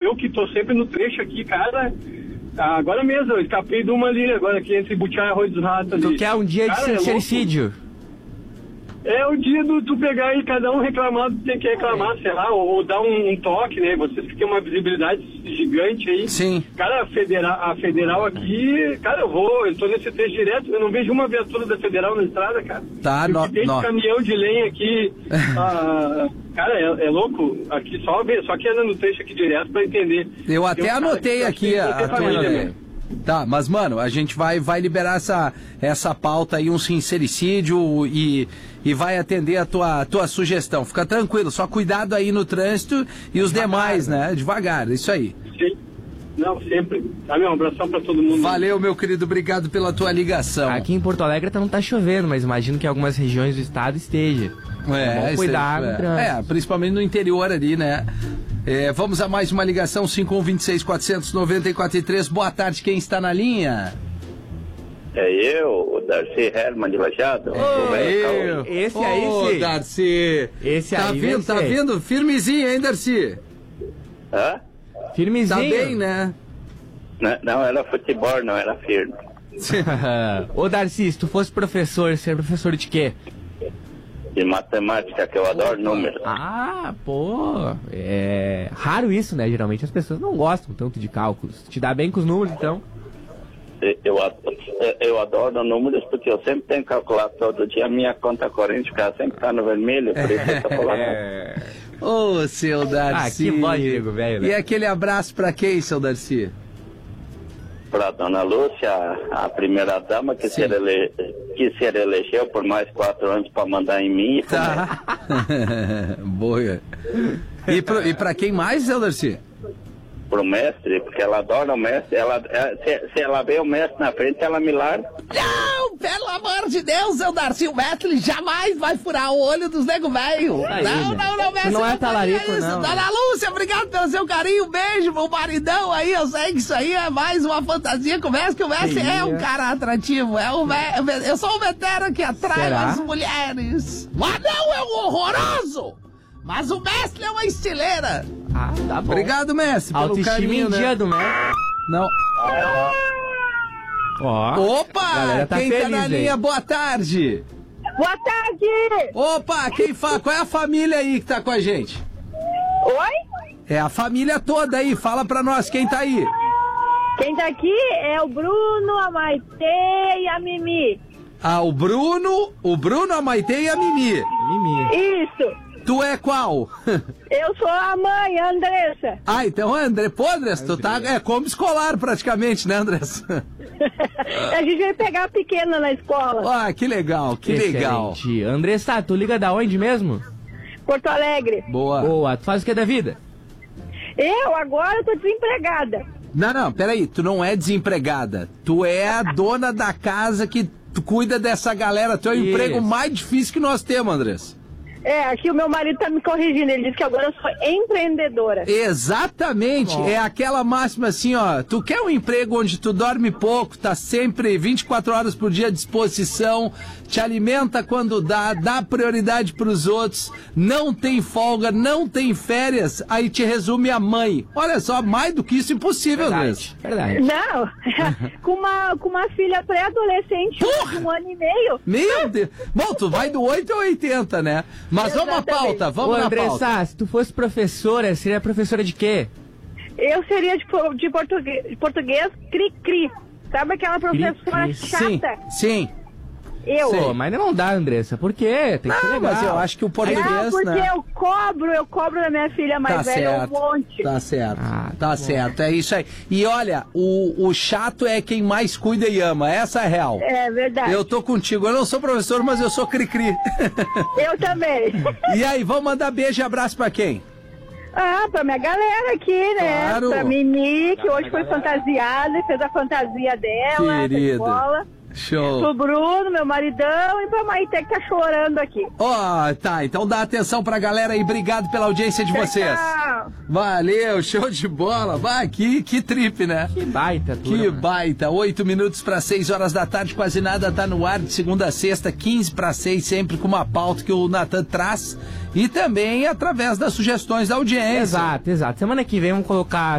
eu que tô sempre no trecho aqui, cara, agora mesmo, eu escapei de uma ali, agora aqui entre Butiá e Arroio dos Ratos ali. Tu quer um dia de sincericídio? É o dia do tu pegar e cada um reclamar do que tem que reclamar, sei lá, ou dar um toque, né? Vocês que têm uma visibilidade gigante aí. Sim. Cara, a federal aqui, cara, eu tô nesse trecho direto, eu não vejo uma viatura da federal na estrada, cara. Tá, tem caminhão de lenha aqui, cara, é louco, aqui só que anda no trecho aqui direto pra entender. Eu até anotei aqui a tua... Tá, mas mano, a gente vai liberar essa pauta aí, um sincericídio e vai atender a tua sugestão. Fica tranquilo, só cuidado aí no trânsito e os demais, né? Devagar, isso aí. Sim. Não, sempre. Tá, um abração pra todo mundo. Valeu, meu querido, obrigado pela tua ligação. Aqui em Porto Alegre não tá chovendo, mas imagino que em algumas regiões do estado esteja. Vamos cuidar no trânsito. Principalmente no interior ali, né? Vamos a mais uma ligação, 5126-494-3. Boa tarde, quem está na linha? É eu, o Darcy Herman de Machado. Esse aí, sim. Darcy. Esse tá aí, vindo, tá vindo firmezinho, hein, Darcy? Hã? Firmezinho. Tá bem, né? Não, era futebol, não era firme. Ô, Darcy, se tu fosse professor, você é professor de quê? De matemática, que eu adoro números. Ah, pô, é raro isso, né? Geralmente as pessoas não gostam tanto de cálculos. Te dá bem com os números, então? Eu adoro números porque eu sempre tenho que calcular todo dia. A minha conta corrente sempre tá no vermelho, por isso eu tô falando. Ô, seu Darcy. Ah, que bom, Diego, velho. E aquele abraço pra quem, seu Darcy? Pra Dona Lúcia, a primeira dama que se elegeu por mais 4 anos pra mandar em mim. Tá. Boa. E pra quem mais, seu Darcy? Pro mestre, porque ela adora o mestre. Se ela vê o mestre na frente, ela me larga. Não, pelo amor de Deus, seu Darcy, o mestre jamais vai furar o olho dos nego velho. Não, mestre. Não é talarico, não. Dona Lúcia, obrigado pelo seu carinho, beijo, meu maridão aí. Eu sei que isso aí é mais uma fantasia com o mestre, que o mestre é um cara atrativo. Eu sou um veterano que atrai as mulheres. O anão é um horroroso, mas o mestre é uma estileira. Ah, tá bom. Obrigado, mestre, pelo autoestima carinho, em né? dia do mestre. Não. Opa, tá quem feliz, tá na linha, boa tarde. Boa tarde! Opa, quem fala? Qual é a família aí que tá com a gente? Oi? É a família toda aí, fala pra nós, quem tá aí? Quem tá aqui é o Bruno, a Maitê e a Mimi. Ah, o Bruno, a Maitê e a Mimi. Isso. Tu é qual? Eu sou a mãe, a Andressa. Ah, então André. Pô, Andressa, tu tá como escolar praticamente, né, Andressa? A gente vai pegar a pequena na escola. Ah, que legal, que legal. Andressa, tu liga da onde mesmo? Porto Alegre. Boa. Tu faz o que da vida? Eu agora tô desempregada. Não, peraí, tu não é desempregada. Tu é a dona da casa que tu cuida dessa galera. Tu é o emprego mais difícil que nós temos, Andressa. Aqui o meu marido tá me corrigindo, ele disse que agora eu sou empreendedora. Exatamente, é aquela máxima assim, ó, tu quer um emprego onde tu dorme pouco, tá sempre 24 horas por dia à disposição, te alimenta quando dá prioridade pros outros, não tem folga, não tem férias, aí te resume a mãe. Olha só, mais do que isso, impossível, Andressa. Verdade. Não, com uma filha pré-adolescente de 1 ano e meio. Meu Deus. Bom, tu vai do 8 ao 80, né? Mas vamos à pauta, vamos na pauta. Andressa, se tu fosse professora, seria professora de quê? Eu seria de português cri-cri. Sabe aquela professora chata? Sim. Eu. Mas não dá, Andressa. Por quê? Tem que ser legal. Mas eu acho que o português, porque né? eu cobro da minha filha mais velha um monte. Tá certo, tá certo, é isso aí. E olha, o chato é quem mais cuida e ama, essa é a real. É verdade. Eu tô contigo, eu não sou professor, mas eu sou cri-cri. Eu também. E aí, vamos mandar beijo e abraço pra quem? Pra minha galera aqui, né? Claro. Pra Mimi, que hoje foi fantasiada e fez a fantasia dela. Querida. Show. Pro Bruno, meu maridão, e pra Maite que tá chorando aqui. Tá, então dá atenção pra galera aí, obrigado pela audiência de vocês. Tchau. Valeu, show de bola. Vai, que trip, né? Que baita, turma. Que baita. 8 minutos para 6 horas da tarde, quase nada tá no ar de segunda a sexta, 15 para 6, sempre com uma pauta que o Natan traz e também através das sugestões da audiência. Exato. Semana que vem vamos colocar